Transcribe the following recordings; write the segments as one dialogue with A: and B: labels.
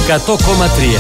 A: 100,3.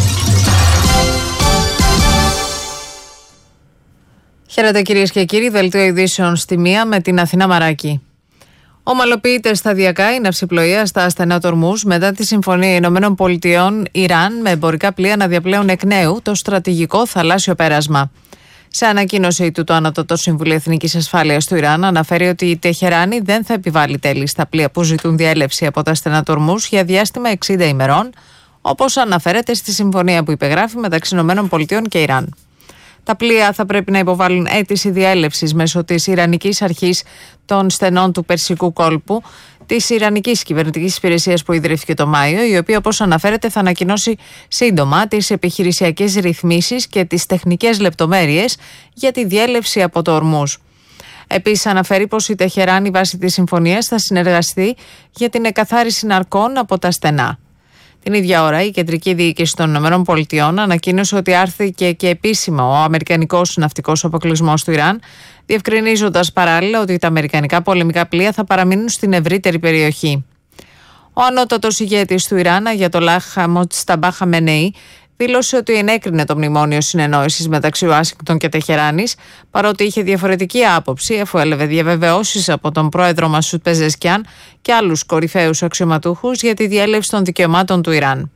B: Χαίρετε κυρίες και κύριοι, δελτίο ειδήσεων στη μία με την Αθηνά Μαράκη. Ομαλοποιείται σταδιακά η ναυσιπλοεία στα στενά του Ορμούζ μετά τη Συμφωνία Ηνωμένων Πολιτειών Ιράν με εμπορικά πλοία να διαπλέουν εκ νέου το στρατηγικό θαλάσσιο πέρασμα. Σε ανακοίνωσή του, το Ανώτατο Συμβούλιο Εθνικής Ασφάλειας του Ιράν αναφέρει ότι η Τεχεράνη δεν θα επιβάλλει τέλη στα πλοία που ζητούν διέλευση από τα στενά του Ορμούζ για διάστημα 60 ημερών, όπως αναφέρεται στη συμφωνία που υπεγράφει μεταξύ ΗΠΑ και Ιράν. Τα πλοία θα πρέπει να υποβάλουν αίτηση διέλευσης μέσω της Ιρανικής Αρχής των Στενών του Περσικού Κόλπου, της Ιρανικής Κυβερνητικής Υπηρεσίας που ιδρύθηκε το Μάιο, η οποία, όπως αναφέρεται, θα ανακοινώσει σύντομα τις επιχειρησιακές ρυθμίσεις και τις τεχνικές λεπτομέρειες για τη διέλευση από το Ορμούζ. Επίσης, αναφέρει πως η Τεχεράνη βάσει της συμφωνίας θα συνεργαστεί για την εκαθάριση ναρκών από τα στενά. Την ίδια ώρα, η Κεντρική Διοίκηση των ΗΠΑ ανακοίνωσε ότι άρθηκε και επίσημα ο αμερικανικός ναυτικός αποκλεισμός του Ιράν, διευκρινίζοντας παράλληλα ότι τα αμερικανικά πολεμικά πλοία θα παραμείνουν στην ευρύτερη περιοχή. Ο ανώτατος ηγέτης του Ιράν, Αγιατολάχ Μοτζταμπά Χαμενεή, δήλωσε ότι ενέκρινε το μνημόνιο συνεννόησης μεταξύ Ουάσιγκτον και Τεχεράνης, παρότι είχε διαφορετική άποψη, αφού έλαβε διαβεβαιώσεις από τον πρόεδρο Μασούτ Πεζεσκιάν και άλλους κορυφαίους αξιωματούχους για τη διέλευση των δικαιωμάτων του Ιράν.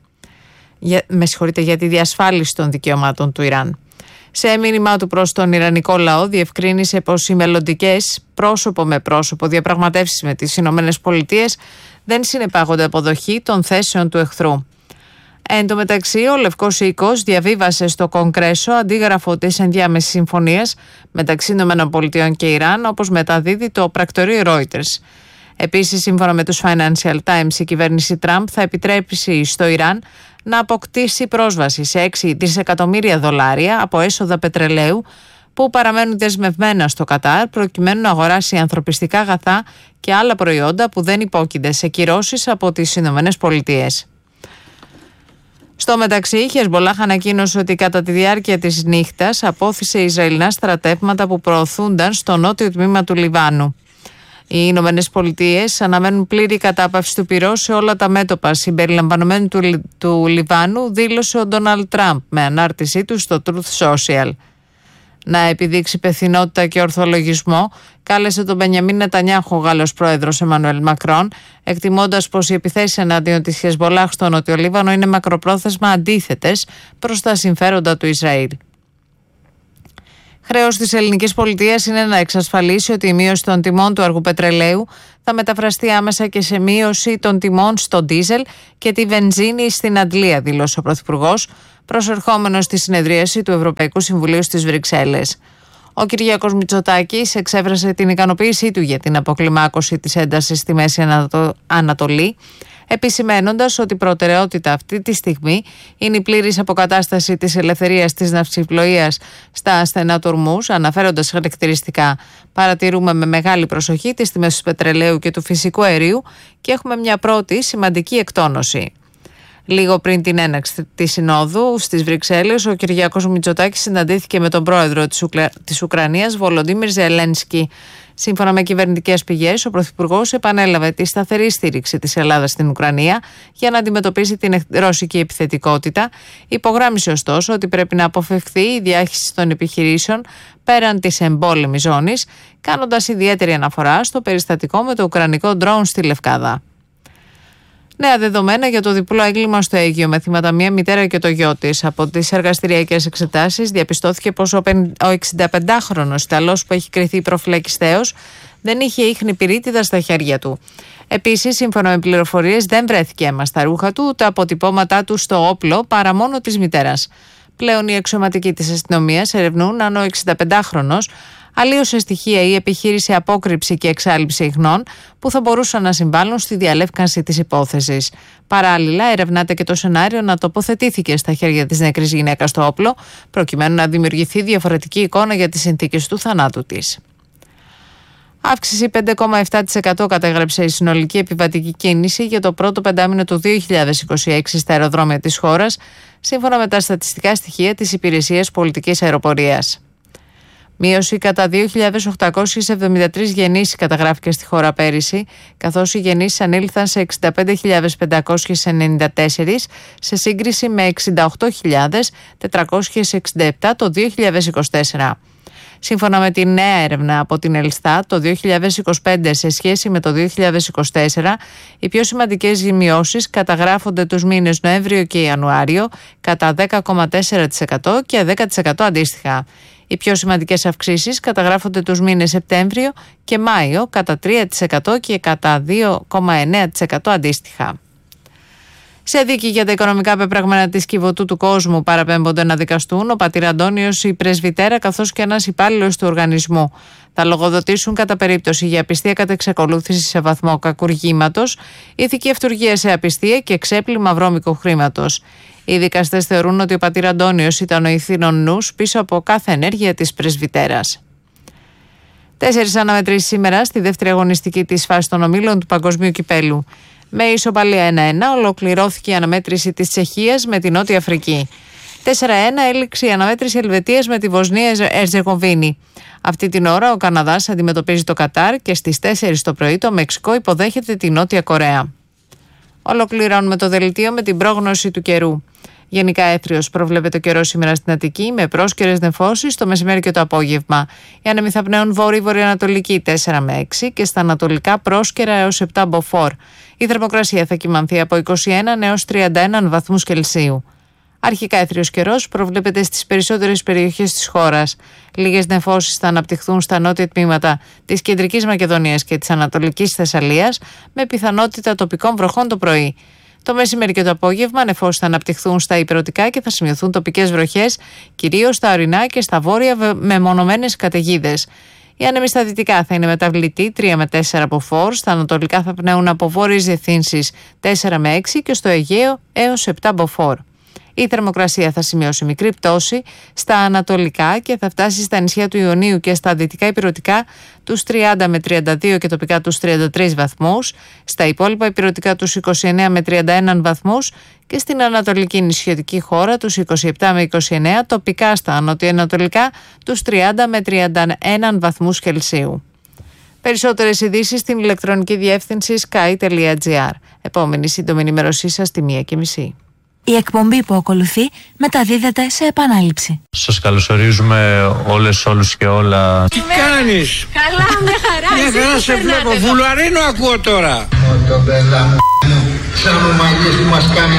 B: Για τη διασφάλιση των δικαιωμάτων του Ιράν. Σε μήνυμά του προς τον Ιρανικό λαό, διευκρίνησε πως οι μελλοντικές πρόσωπο με πρόσωπο διαπραγματεύσεις με τις ΗΠΑ δεν συνεπάγονται αποδοχή των θέσεων του εχθρού. Εν τω μεταξύ, ο Λευκός Οίκος διαβίβασε στο Κογκρέσο αντίγραφο της ενδιάμεσης συμφωνίας μεταξύ ΗΠΑ και Ιράν, όπως μεταδίδει το πρακτορείο Reuters. Επίσης, σύμφωνα με τους Financial Times, η κυβέρνηση Τραμπ θα επιτρέψει στο Ιράν να αποκτήσει πρόσβαση σε $6 δισεκατομμύρια από έσοδα πετρελαίου που παραμένουν δεσμευμένα στο Κατάρ, προκειμένου να αγοράσει ανθρωπιστικά αγαθά και άλλα προϊόντα που δεν υπόκεινται σε κυρώσεις από τις ΗΠΑ. Στο μεταξύ, η Χεσμολάχ ανακοίνωσε ότι κατά τη διάρκεια της νύχτας απόθησε Ισραηλινά στρατεύματα που προωθούνταν στο νότιο τμήμα του Λιβάνου. Οι Ηνωμένες Πολιτείες αναμένουν πλήρη κατάπαυση του πυρός σε όλα τα μέτωπα συμπεριλαμβανομένου του Λιβάνου, δήλωσε ο Ντόναλντ Τραμπ με ανάρτησή του στο Truth Social. Να επιδείξει υπευθυνότητα και ορθολογισμό, κάλεσε τον Μπενιαμίν Νετανιάχου ο Γάλλος πρόεδρος Εμμανουέλ Μακρόν, εκτιμώντας πως οι επιθέσεις εναντίον της Χεσμολάχ στο Νότιο Λίβανο είναι μακροπρόθεσμα αντίθετες προς τα συμφέροντα του Ισραήλ. Χρέος της ελληνικής πολιτείας είναι να εξασφαλίσει ότι η μείωση των τιμών του αργού πετρελαίου θα μεταφραστεί άμεσα και σε μείωση των τιμών στο ντίζελ και τη βενζίνη στην Αντλία, δήλωσε ο Πρωθυπουργός, προσερχόμενος στη συνεδρίαση του Ευρωπαϊκού Συμβουλίου στις Βρυξέλλες. Ο Κυριάκος Μητσοτάκης εξέφρασε την ικανοποίησή του για την αποκλιμάκωση της έντασης στη Μέση Ανατολή, επισημένοντας ότι η προτεραιότητα αυτή τη στιγμή είναι η πλήρης αποκατάσταση της ελευθερίας της ναυσιπλοείας στα στενά του Ορμούζ, αναφέροντας χαρακτηριστικά: παρατηρούμε με μεγάλη προσοχή τις τιμές του πετρελαίου και του φυσικού αερίου και έχουμε μια πρώτη σημαντική εκτόνωση. Λίγο πριν την έναρξη της Συνόδου στις Βρυξέλλες, ο Κυριάκος Μητσοτάκης συναντήθηκε με τον πρόεδρο της Ουκρανίας, Βολοντίμιρ Ζελένσκι. Σύμφωνα με κυβερνητικές πηγές, ο Πρωθυπουργός επανέλαβε τη σταθερή στήριξη της Ελλάδας στην Ουκρανία για να αντιμετωπίσει την ρωσική επιθετικότητα. Υπογράμμισε ωστόσο ότι πρέπει να αποφευχθεί η διάχυση των επιχειρήσεων πέραν της εμπόλεμης ζώνης, κάνοντας ιδιαίτερη αναφορά στο περιστατικό με το ουκρανικό ντρόουν στη Λευκάδα. Νέα δεδομένα για το διπλό έγκλημα στο Αίγυο με θύματα μία μητέρα και το γιο της. Από τις εργαστηριακές εξετάσεις διαπιστώθηκε πως ο 65χρονος Ιταλός που έχει κριθεί προφυλακιστέως δεν είχε ίχνη πυρίτιδα στα χέρια του. Επίσης, σύμφωνα με πληροφορίες, δεν βρέθηκε αίμα στα ρούχα του ούτε αποτυπώματά του στο όπλο παρά μόνο της μητέρας. Πλέον οι αξιωματικοί της αστυνομίας ερευνούν αν ο 65χρονος αλλίωσε στοιχεία ή επιχείρησε απόκρυψη και εξάλειψη ιχνών που θα μπορούσαν να συμβάλλουν στη διαλεύκανση της υπόθεσης. Παράλληλα, ερευνάται και το σενάριο να τοποθετήθηκε στα χέρια της νεκρής γυναίκας το όπλο, προκειμένου να δημιουργηθεί διαφορετική εικόνα για τις συνθήκες του θανάτου της. Αύξηση 5,7% κατέγραψε η συνολική επιβατική κίνηση για το πρώτο πεντάμηνο του 2026 στα αεροδρόμια της χώρας, σύμφωνα με τα στατιστικά στοιχεία της Υπηρεσίας Πολιτικής Αεροπορίας. Μείωση κατά 2.873 γεννήσεις καταγράφηκε στη χώρα πέρυσι, καθώς οι γεννήσεις ανήλθαν σε 65.594 σε σύγκριση με 68.467 το 2024. Σύμφωνα με τη νέα έρευνα από την Ελστάτ, το 2025 σε σχέση με το 2024, οι πιο σημαντικές μειώσεις καταγράφονται τους μήνες Νοέμβριο και Ιανουάριο κατά 10,4% και 10% αντίστοιχα. Οι πιο σημαντικές αυξήσεις καταγράφονται τους μήνες Σεπτέμβριο και Μάιο κατά 3% και κατά 2,9% αντίστοιχα. Σε δίκη για τα οικονομικά πεπραγμένα της Κιβωτού του κόσμου παραπέμπονται να δικαστούν ο πατήρ Αντώνιος, η πρεσβυτέρα καθώς και ένας υπάλληλος του οργανισμού. Θα λογοδοτήσουν κατά περίπτωση για απιστία κατά εξακολούθηση σε βαθμό κακουργήματος, ηθική αυτουργία σε απιστία και ξέπλυμα βρώμικου χρήματος. Οι δικαστές θεωρούν ότι ο πατήρ Αντώνιος ήταν ο ηθήνων νους πίσω από κάθε ενέργεια της πρεσβυτέρας. 4 αναμετρήσεις σήμερα στη δεύτερη αγωνιστική της φάσης των ομίλων του Παγκοσμίου Κυπέλλου. Με ισοπαλία 1-1 ολοκληρώθηκε η αναμέτρηση της Τσεχίας με την Νότια Αφρική. 4-1 έληξε η αναμέτρηση Ελβετίας με τη Βοσνία Ερζεγοβίνη. Αυτή την ώρα ο Καναδάς αντιμετωπίζει το Κατάρ και στις 4 το πρωί το Μεξικό υποδέχεται τη Νότια Κορέα. Ολοκληρώνουμε το δελτίο με την πρόγνωση του καιρού. Γενικά έθριος προβλέπεται ο καιρός σήμερα στην Αττική με πρόσκαιρες νεφώσεις το μεσημέρι και το απόγευμα. Οι άνεμοι θα πνέουν βόρειο-βορειοανατολική 4 με 6 και στα ανατολικά πρόσκαιρα έως 7 μποφόρ. Η θερμοκρασία θα κυμανθεί από 21 έως 31 βαθμούς Κελσίου. Αρχικά έθριος καιρός προβλέπεται στις περισσότερες περιοχές της χώρας. Λίγες νεφώσεις θα αναπτυχθούν στα νότια τμήματα της Κεντρικής Μακεδονίας και της Ανατολικής Θεσσαλίας με πιθανότητα τοπικών βροχών το πρωί. Το μεσημέρι και το απόγευμα νεφώσεις θα αναπτυχθούν στα ηπειρωτικά και θα σημειωθούν τοπικές βροχές, κυρίως στα ορεινά και στα βόρεια με μονομένες καταιγίδες. Οι άνεμοι στα δυτικά θα είναι μεταβλητοί 3 με 4 από φόρ, στα ανατολικά θα πνέουν από βόρειες διευθύνσεις 4 με 6 και στο Αιγαίο έως 7 από φόρ. Η θερμοκρασία θα σημειώσει μικρή πτώση στα ανατολικά και θα φτάσει στα νησιά του Ιωνίου και στα δυτικά ηπειρωτικά τους 30 με 32 και τοπικά τους 33 βαθμούς, στα υπόλοιπα ηπειρωτικά τους 29 με 31 βαθμούς και στην ανατολική νησιωτική χώρα τους 27 με 29, τοπικά στα νοτιοανατολικά τους 30 με 31 βαθμούς Κελσίου. Περισσότερες ειδήσεις στην ηλεκτρονική διεύθυνση sky.gr. Επόμενη σύντομη ενημέρωσή σας στη 1:30.
A: Η εκπομπή που ακολουθεί μεταδίδεται σε επανάληψη.
C: Σας καλωσορίζουμε όλους και όλα.
D: Τι κάνεις?
E: Καλά, με χαρά.
D: Μια χαρά σε βλέπω. Βουλαρίνο ακούω τώρα.
F: Μοτομπέλα μου, σαν μαλλιές που μας κάνει.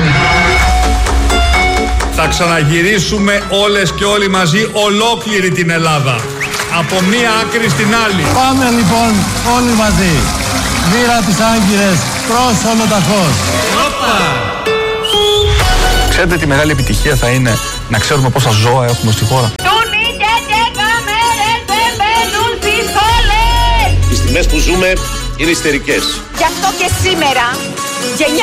G: Θα ξαναγυρίσουμε όλες και όλοι μαζί ολόκληρη την Ελλάδα. Από μία άκρη στην άλλη.
H: Πάμε λοιπόν όλοι μαζί. Βήρα τις Άγκυρες προς Ολοταχώς.
I: Ξέρετε τι μεγάλη επιτυχία θα είναι να ξέρουμε πόσα ζώα έχουμε στη χώρα.
J: Οι στιγμές που ζούμε είναι ιστερικές.
E: Γι' αυτό και σήμερα γενιές